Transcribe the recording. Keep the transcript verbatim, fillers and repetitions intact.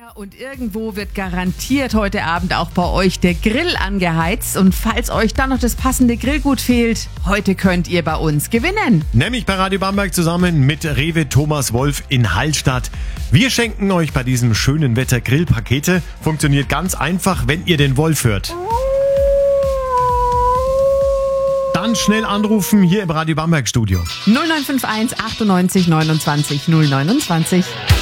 Und irgendwo wird garantiert heute Abend auch bei euch der Grill angeheizt. Und falls euch dann noch das passende Grillgut fehlt, heute könnt ihr bei uns gewinnen. Nämlich bei Radio Bamberg zusammen mit Rewe Thomas Wolf in Hallstatt. Wir schenken euch bei diesem schönen Wetter Grillpakete. Funktioniert ganz einfach, wenn ihr den Wolf hört. Dann schnell anrufen hier im Radio Bamberg Studio. null neun fünf eins achtundneunzig neunundzwanzig null neunundzwanzig.